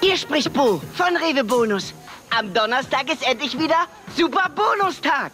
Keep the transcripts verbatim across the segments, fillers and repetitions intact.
Hier spricht Bo von Rewe Bonus. Am Donnerstag ist endlich wieder Super Bonustag.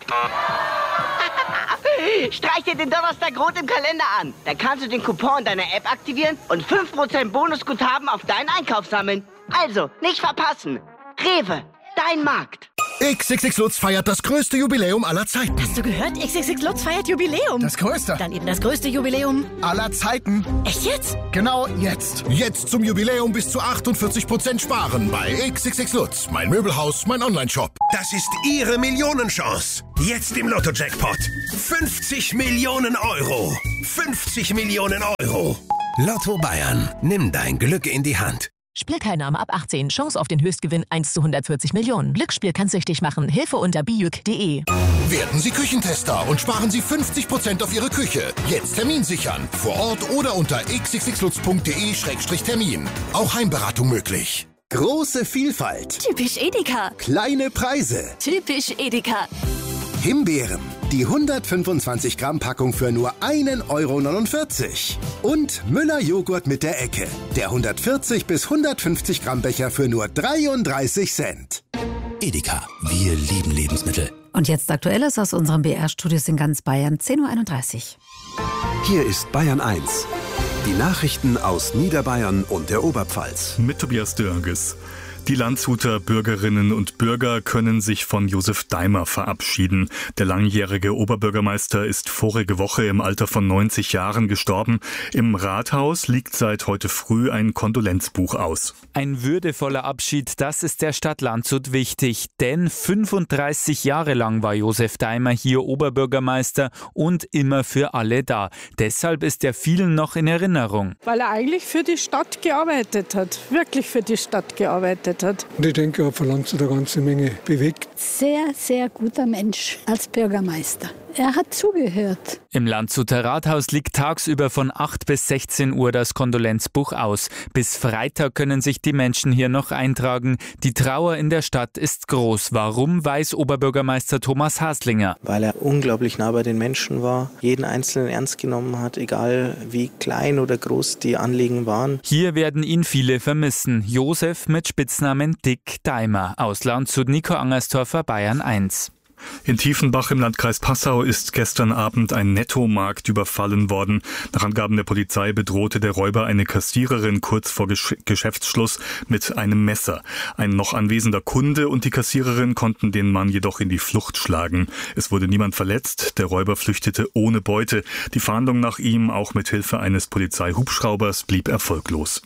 Streich dir den Donnerstag rot im Kalender an. Da kannst du den Coupon deiner App aktivieren und fünf Prozent Bonusguthaben auf deinen Einkauf sammeln. Also, nicht verpassen. Rewe, dein Markt. X X X Lutz feiert das größte Jubiläum aller Zeiten. Hast du gehört? X X X Lutz feiert Jubiläum. Das größte. Dann eben das größte Jubiläum aller Zeiten. Echt jetzt? Genau jetzt. Jetzt zum Jubiläum bis zu achtundvierzig Prozent sparen bei X X X Lutz. Mein Möbelhaus, mein Onlineshop. Das ist Ihre Millionenchance. Jetzt im Lotto-Jackpot. fünfzig Millionen Euro. fünfzig Millionen Euro. Lotto Bayern. Nimm dein Glück in die Hand. Spielteilnahme ab achtzehn. Chance auf den Höchstgewinn eins zu hundertvierzig Millionen. Glücksspiel kann süchtig machen. Hilfe unter bijuk punkt de. Werden Sie Küchentester und sparen Sie fünfzig Prozent auf Ihre Küche. Jetzt Termin sichern. Vor Ort oder unter x x x lutz punkt de Schrägstrich Termin. Auch Heimberatung möglich. Große Vielfalt. Typisch Edeka. Kleine Preise. Typisch Edeka. Himbeeren. Die hundertfünfundzwanzig Gramm Packung für nur ein Euro neunundvierzig. Und Müller Joghurt mit der Ecke. Der hundertvierzig bis hundertfünfzig Gramm Becher für nur dreiunddreißig Cent. Edeka. Wir lieben Lebensmittel. Und jetzt Aktuelles aus unserem B R-Studios in ganz Bayern, zehn Uhr einunddreißig. Hier ist Bayern eins. Die Nachrichten aus Niederbayern und der Oberpfalz. Mit Tobias Dörges. Die Landshuter Bürgerinnen und Bürger können sich von Josef Daimer verabschieden. Der langjährige Oberbürgermeister ist vorige Woche im Alter von neunzig Jahren gestorben. Im Rathaus liegt seit heute früh ein Kondolenzbuch aus. Ein würdevoller Abschied, das ist der Stadt Landshut wichtig. Denn fünfunddreißig Jahre lang war Josef Daimer hier Oberbürgermeister und immer für alle da. Deshalb ist er vielen noch in Erinnerung. Weil er eigentlich für die Stadt gearbeitet hat. Wirklich für die Stadt gearbeitet hat. Und ich denke, er hat für Landshut eine ganze Menge bewegt. Sehr, sehr guter Mensch als Bürgermeister. Er hat zugehört. Im Landshuter Rathaus liegt tagsüber von acht bis sechzehn Uhr das Kondolenzbuch aus. Bis Freitag können sich die Menschen hier noch eintragen. Die Trauer in der Stadt ist groß. Warum, weiß Oberbürgermeister Thomas Haslinger. Weil er unglaublich nah bei den Menschen war, jeden Einzelnen ernst genommen hat, egal wie klein oder groß die Anliegen waren. Hier werden ihn viele vermissen. Josef mit Spitznamen Dick Daimer. Aus Landshut, Nico Angerstorfer, Bayern eins. In Tiefenbach im Landkreis Passau ist gestern Abend ein Nettomarkt überfallen worden. Nach Angaben der Polizei bedrohte der Räuber eine Kassiererin kurz vor Gesch- Geschäftsschluss mit einem Messer. Ein noch anwesender Kunde und die Kassiererin konnten den Mann jedoch in die Flucht schlagen. Es wurde niemand verletzt. Der Räuber flüchtete ohne Beute. Die Fahndung nach ihm, auch mit Hilfe eines Polizeihubschraubers, blieb erfolglos.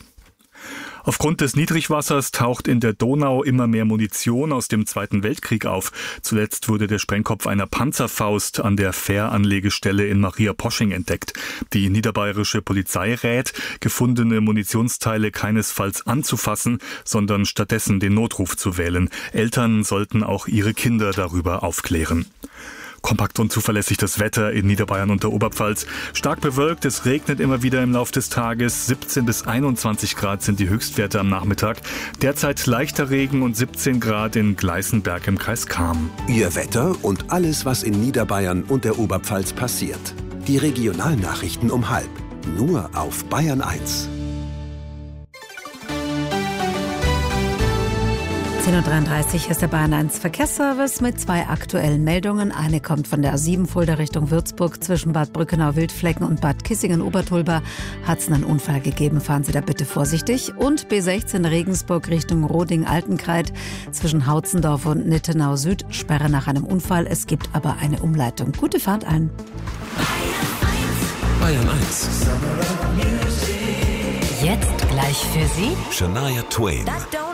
Aufgrund des Niedrigwassers taucht in der Donau immer mehr Munition aus dem Zweiten Weltkrieg auf. Zuletzt wurde der Sprengkopf einer Panzerfaust an der Fähranlegestelle in Maria-Posching entdeckt. Die niederbayerische Polizei rät, gefundene Munitionsteile keinesfalls anzufassen, sondern stattdessen den Notruf zu wählen. Eltern sollten auch ihre Kinder darüber aufklären. Kompakt und zuverlässig das Wetter in Niederbayern und der Oberpfalz. Stark bewölkt, es regnet immer wieder im Laufe des Tages. siebzehn bis einundzwanzig Grad sind die Höchstwerte am Nachmittag. Derzeit leichter Regen und siebzehn Grad in Gleißenberg im Kreis Cham. Ihr Wetter und alles, was in Niederbayern und der Oberpfalz passiert. Die Regionalnachrichten um halb. Nur auf Bayern eins. zehn Uhr dreiunddreißig ist der Bayern eins Verkehrsservice mit zwei aktuellen Meldungen. Eine kommt von der A sieben Fulda Richtung Würzburg. Zwischen Bad Brückenau-Wildflecken und Bad Kissingen-Obertulba hat es einen Unfall gegeben. Fahren Sie da bitte vorsichtig. Und B sechzehn Regensburg Richtung Roding-Altenkreid. Zwischen Hautzendorf und Nittenau Süd. Sperre nach einem Unfall. Es gibt aber eine Umleitung. Gute Fahrt allen. Bayern eins. Jetzt gleich für Sie Shania Twain. That don't